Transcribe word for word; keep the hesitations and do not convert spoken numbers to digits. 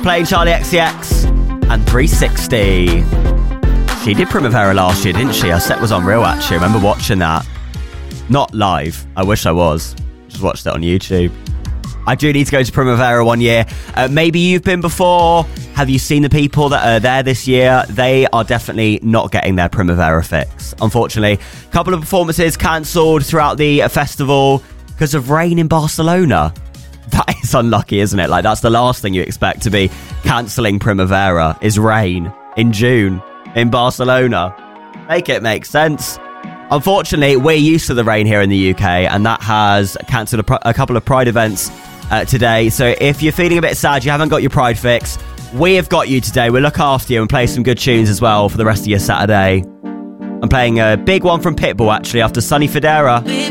playing Charlie X C X and three sixty. She did Primavera last year, didn't she? Her set was unreal, actually. I remember watching that. Not live. I wish I was. Just watched it on YouTube. I do need to go to Primavera one year. Uh, maybe you've been before. Have you seen the people that are there this year? They are definitely not getting their Primavera fix. Unfortunately, a couple of performances cancelled throughout the festival because of rain in Barcelona. That is unlucky, isn't it? Like, that's the last thing you expect to be cancelling Primavera is rain in June in Barcelona. Make it make sense. Unfortunately, we're used to the rain here in the U K, and that has cancelled a, pr- a couple of Pride events uh, today. So if you're feeling a bit sad, you haven't got your Pride fix, we have got you today. We'll look after you and play some good tunes as well for the rest of your Saturday. I'm playing a big one from Pitbull, actually, after Sunny Federa.